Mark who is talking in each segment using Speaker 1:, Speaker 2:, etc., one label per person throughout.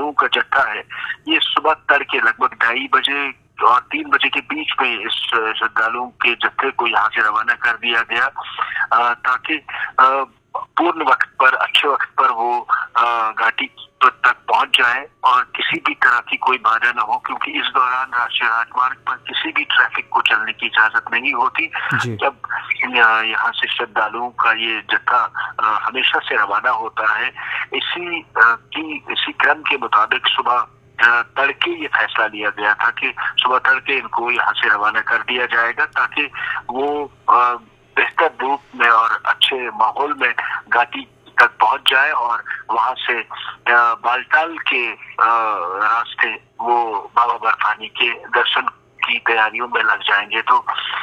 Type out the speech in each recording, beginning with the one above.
Speaker 1: श्रद्धालुओं का जत्था है ये सुबह तड़के लगभग 2:30 बजे और 3 बजे के बीच में इस श्रद्धालुओं के जत्थे को यहाँ से रवाना कर दिया गया ताकि पूर्ण वक्त पर, अच्छे वक्त पर वो घाटी तक पहुंच जाए और किसी भी तरह की कोई बाधा न हो, क्योंकि इस दौरान राष्ट्रीय राजमार्ग पर किसी भी ट्रैफिक को चलने की इजाजत नहीं होती। जब यहाँ से श्रद्धालुओं का ये जत्था हमेशा से रवाना होता है, इसी क्रम के मुताबिक सुबह तड़के ये फैसला लिया गया था कि सुबह तड़के इनको यहाँ से रवाना कर दिया जाएगा ताकि वो बेहतर रूप में और अच्छे माहौल में घाटी तक पहुंच जाए और वहां से बालटाल के रास्ते वो बाबा बर्फानी के दर्शन की तैयारियों में लग जाएंगे। तो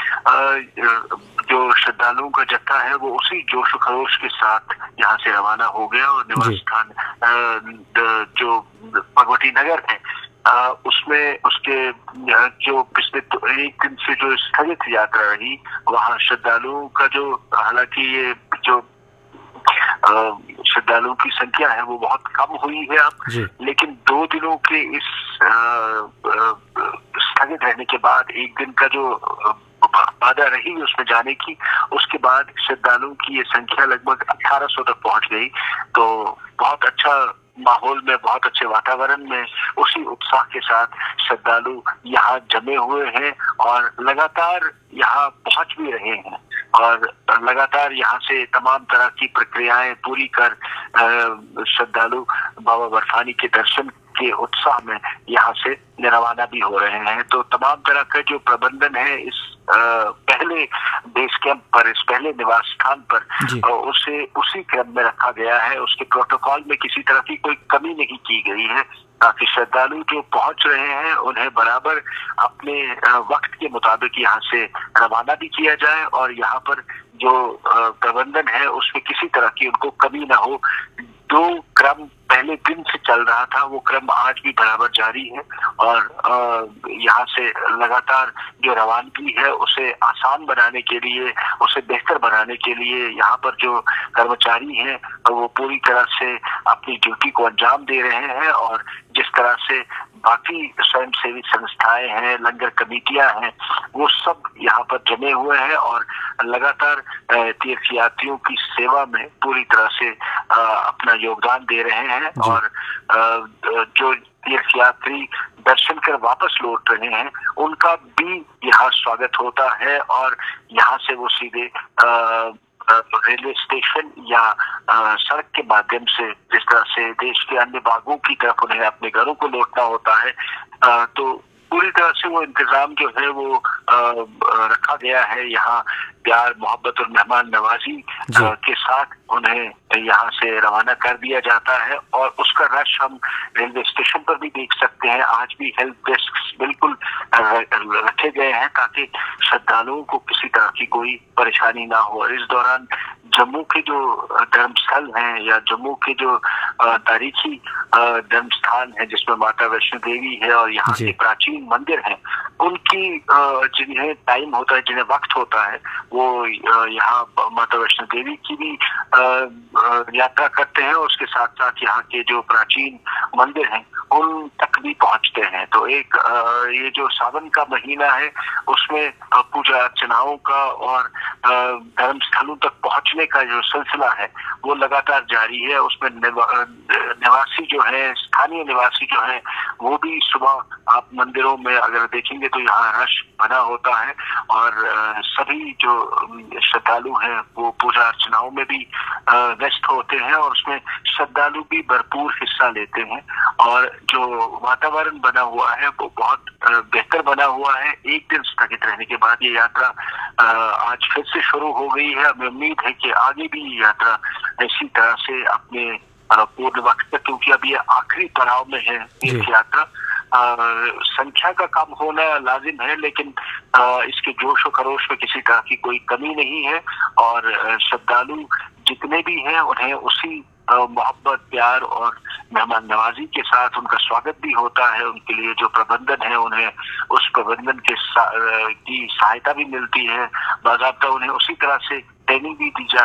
Speaker 1: जो श्रद्धालुओं का जत्था है वो उसी जोश खरोश के साथ यहाँ से रवाना हो गया और निवास स्थान जो भगवती नगर है उसमें उसके जो पिछले एक दिन से जो स्थगित यात्रा रही वहाँ श्रद्धालुओं का जो, हालांकि ये जो श्रद्धालुओं की संख्या है वो बहुत कम हुई है अब, लेकिन 2 दिनों के इस स्थगित रहने के बाद एक दिन का जो बाधा रही उसमें जाने की, उसके बाद श्रद्धालुओं की ये संख्या लगभग 1800 तक पहुंच गई। तो बहुत अच्छा माहौल में, बहुत अच्छे वातावरण में, उसी उत्साह के साथ श्रद्धालु यहाँ जमे हुए हैं और लगातार यहाँ पहुंच भी रहे हैं और लगातार यहाँ से तमाम तरह की प्रक्रियाएं पूरी कर श्रद्धालु बाबा बर्फानी के दर्शन के उत्साह में यहाँ से रवाना भी हो रहे हैं। तो तमाम तरह का जो प्रबंधन है इस पहले बेस कैंप पर, इस पहले निवास स्थान पर उसे उसी क्रम में रखा गया है। उसके प्रोटोकॉल में किसी तरह की कोई कमी नहीं की गई है ताकि श्रद्धालु जो पहुंच रहे हैं उन्हें बराबर अपने वक्त के मुताबिक यहाँ से रवाना भी किया जाए और यहाँ पर जो प्रबंधन है उसमें किसी तरह की उनको कमी ना हो। 2 क्रम पहले दिन से चल रहा था, वो क्रम आज भी बराबर जारी है और यहाँ से लगातार जो रवानगी है उसे आसान बनाने के लिए, उसे बेहतर बनाने के लिए यहाँ पर जो कर्मचारी हैं वो पूरी तरह से अपनी ड्यूटी को अंजाम दे रहे हैं और जिस तरह से बाकी स्वयंसेवी संस्थाएं हैं, लंगर कमेटियां हैं, वो सब यहाँ पर जमे हुए हैं और लगातार तीर्थ यात्रियों की सेवा में पूरी तरह से अपना योगदान दे रहे हैं और जो तीर्थ यात्री दर्शन कर वापस लौट रहे हैं उनका भी यहाँ स्वागत होता है और यहाँ से वो सीधे रेलवे स्टेशन या सड़क के माध्यम से, जिस तरह से देश के अन्य भागों की तरफ उन्हें अपने घरों को लौटना होता है, तो पूरी तरह से वो इंतजाम जो है वो रखा गया है। यहाँ प्यार, मोहब्बत और मेहमान नवाजी के साथ उन्हें यहाँ से रवाना कर दिया जाता है और उसका रश हम रेलवे स्टेशन पर भी देख सकते हैं। आज भी हेल्प डेस्क बिल्कुल रखे गए हैं ताकि श्रद्धालुओं को किसी तरह की कोई परेशानी ना हो। इस दौरान जम्मू के जो धर्मस्थल हैं या जम्मू के जो तारीखी धर्म स्थान है जिसमें माता वैष्णो देवी है और यहाँ के प्राचीन मंदिर हैं, उनकी जिन्हें टाइम होता है, जिन्हें वक्त होता है, वो यहाँ माता वैष्णो देवी की भी यात्रा करते हैं और उसके साथ साथ यहाँ के जो प्राचीन मंदिर हैं उन तक भी पहुँचते हैं। तो एक ये जो सावन का महीना है उसमें पूजा अर्चनाओं का और धर्म स्थलों तक पहुँचने का जो सिलसिला है वो लगातार जारी है। उसमें निवासी जो है, स्थानीय निवासी जो है, वो भी सुबह आप मंदिरों में अगर देखेंगे तो यहाँ रश बना होता है और सभी जो श्रद्धालु हैं वो पूजा अर्चनाओं में भी व्यस्त होते हैं और उसमें श्रद्धालु भी भरपूर हिस्सा लेते हैं और जो वातावरण बना हुआ है वो बहुत बेहतर बना हुआ है। एक दिन स्थगित रहने के बाद ये यात्रा आज फिर से शुरू हो गई है। हमें उम्मीद है कि आगे भी ये यात्रा इसी तरह से अपने पूर्ण वक्त तक, क्योंकि अब ये आखिरी पड़ाव में है तीर्थ यात्रा, संख्या का कम होना लाजिम है लेकिन इसके जोश और खरोश में किसी तरह की कोई कमी नहीं है और श्रद्धालु जितने भी हैं उन्हें उसी मोहब्बत, प्यार और मेहमान नवाजी के साथ उनका स्वागत भी होता है। उनके लिए जो प्रबंधन है उन्हें उस प्रबंधन के की सहायता भी मिलती है, बाकायदा उन्हें उसी तरह से ट्रेनिंग भी दी